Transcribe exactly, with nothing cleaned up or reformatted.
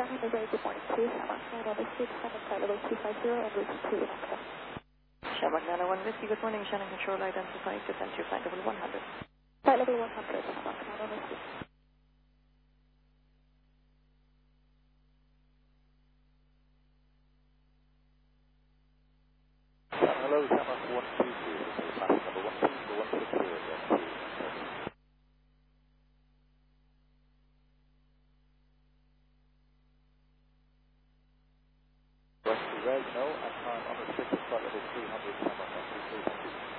morning, very good morning to you. Shamrock nine one Whiskey, descending flight level two five zero, en route to Alaska. Shamrock nine one Whiskey, good morning. Shannon Control identified, descend to flight level one hundred. Flight level one hundred, Shamrock nine one Whiskey. Hello, Shamrock one two two, this is flight number one two four one six zero, again to West Red, no, and time on the sixth, flight level three hundred, Shamrock one two three, thank you.